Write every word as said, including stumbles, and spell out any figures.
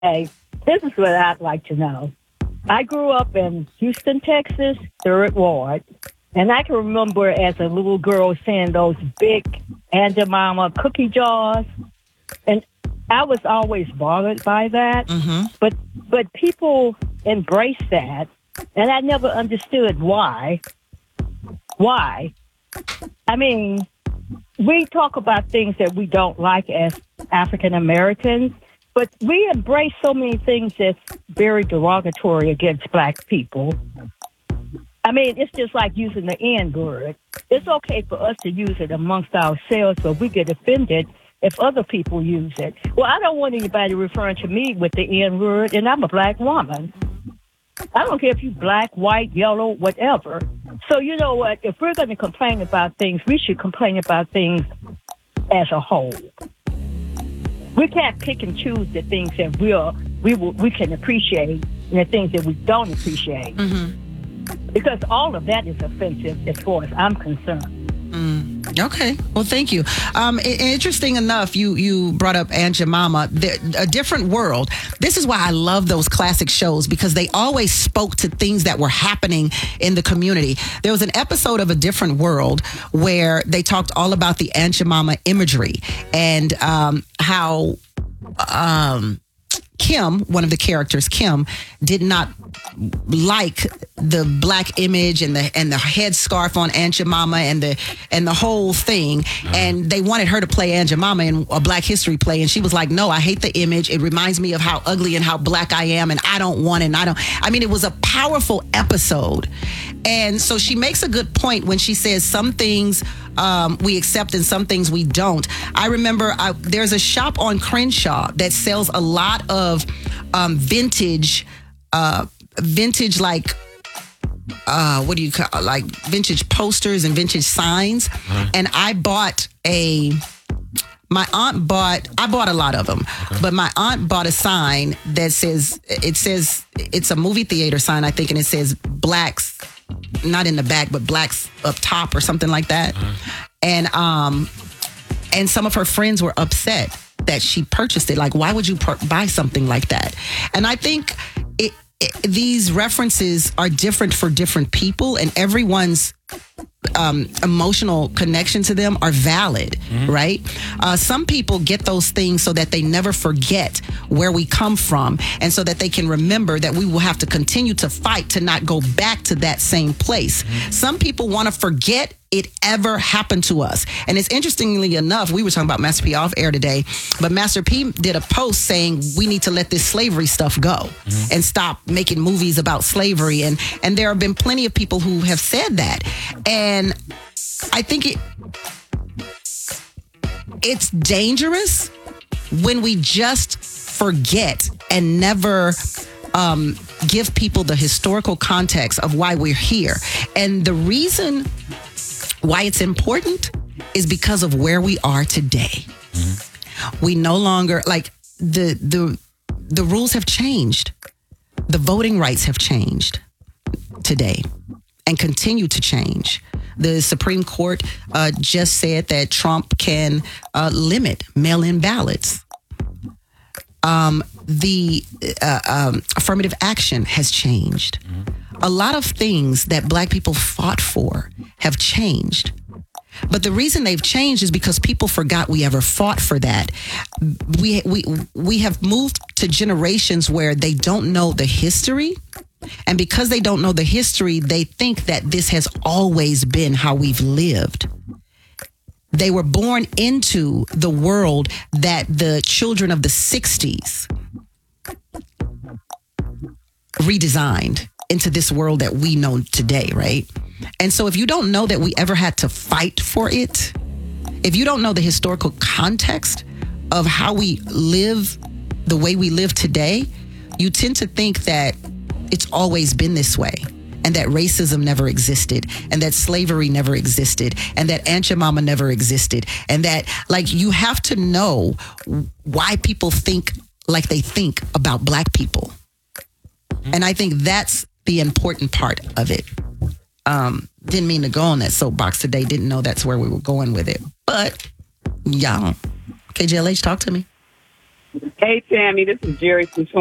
Hey, this is what I'd like to know. I grew up in Houston, Texas, third ward, and I can remember as a little girl seeing those big Aunt Jemima cookie jars, and I was always bothered by that. Mm-hmm. But but people embrace that, and I never understood why. Why? I mean, we talk about things that we don't like as African Americans, but we embrace so many things that's very derogatory against black people. I mean, it's just like using the N word. It's okay for us to use it amongst ourselves, but we get offended if other people use it. Well, I don't want anybody referring to me with the N word, and I'm a black woman. I don't care if you black, white, yellow, whatever. So you know what? If we're going to complain about things, we should complain about things as a whole. We can't pick and choose the things that we're, we will, we can appreciate and the things that we don't appreciate. Mm-hmm. Because all of that is offensive as far as I'm concerned. Mm. Okay. Well, thank you. Um, i- interesting enough, you you brought up Aunt Jemima, the, A Different World. This is why I love those classic shows, because they always spoke to things that were happening in the community. There was an episode of A Different World where they talked all about the Aunt Jemima imagery and um, how um, Kim, one of the characters, Kim, did not like the black image and the and the headscarf on Aunt Jemima and the and the whole thing, and they wanted her to play Aunt Jemima in a Black History play, and she was like, "No, I hate the image. It reminds me of how ugly and how black I am, and I don't want it." And I don't. I mean, it was a powerful episode, and so she makes a good point when she says some things um, we accept and some things we don't. I remember I, there's a shop on Crenshaw that sells a lot of um, vintage. Uh, vintage like uh what do you call like vintage posters and vintage signs. Uh-huh. And I bought a my aunt bought I bought a lot of them. Okay. But my aunt bought a sign that says it says it's a movie theater sign, I think, and it says blacks not in the back but blacks up top or something like that. Uh-huh. And um and some of her friends were upset that she purchased it. Like, why would you per- buy something like that? And I think it, it, these references are different for different people, and everyone's um, emotional connection to them are valid, mm-hmm. right? Uh, some people get those things so that they never forget where we come from, and so that they can remember that we will have to continue to fight to not go back to that same place. Mm-hmm. Some people want to forget it ever happened to us. And it's interestingly enough, we were talking about Master P off air today, but Master P did a post saying we need to let this slavery stuff go, mm-hmm. and stop making movies about slavery. And, and there have been plenty of people who have said that. And I think it it's dangerous when we just forget and never um, give people the historical context of why we're here. And the reason why it's important is because of where we are today. Mm-hmm. We no longer, like, the the the rules have changed. The voting rights have changed today and continue to change. The Supreme Court uh, just said that Trump can uh, limit mail-in ballots. Um, the uh, um, affirmative action has changed. Mm-hmm. A lot of things that Black people fought for have changed. But the reason they've changed is because people forgot we ever fought for that. We we we have moved to generations where they don't know the history. And because they don't know the history, they think that this has always been how we've lived. They were born into the world that the children of the sixties redesigned into this world that we know today, right? And so if you don't know that we ever had to fight for it, if you don't know the historical context of how we live the way we live today, you tend to think that it's always been this way, and that racism never existed, and that slavery never existed, and that Aunt Jemima never existed, and that, like, you have to know why people think like they think about Black people. Mm-hmm. And I think that's the important part of it. Um, didn't mean to go on that soapbox today. Didn't know that's where we were going with it. But, y'all, K J L H, talk to me. Hey, Tammy, this is Jerry from